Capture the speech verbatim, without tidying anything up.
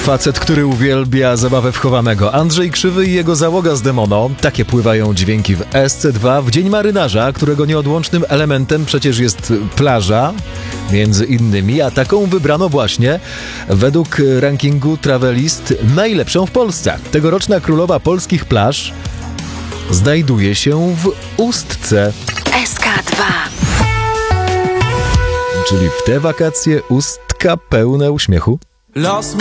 Facet, który uwielbia zabawę w chowanego. Andrzej Krzywy i jego załoga z Demono. Takie pływają dźwięki w S C dwa w Dzień Marynarza, którego nieodłącznym elementem przecież jest plaża, między innymi, a taką wybrano właśnie według rankingu Travelist najlepszą w Polsce. Tegoroczna królowa polskich plaż znajduje się w Ustce. S K dwa. Czyli w te wakacje ustka pełne uśmiechu. Los